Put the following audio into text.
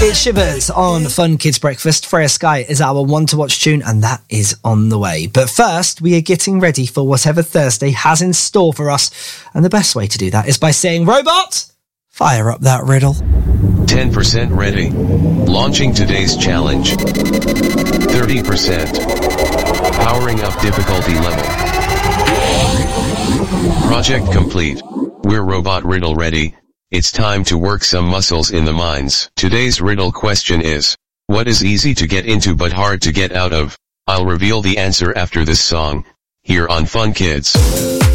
It's Shivers on Fun Kids Breakfast. Freya Sky is our one to watch tune, and that is on the way. But first, we are getting ready for whatever Thursday has in store for us. And the best way to do that is by saying, Robot, fire up that riddle. 10% ready. Launching today's challenge. 30%. Powering up difficulty level. Project complete. We're robot riddle ready. It's time to work some muscles in the minds. Today's riddle question is, what is easy to get into but hard to get out of? I'll reveal the answer after this song, here on Fun Kids.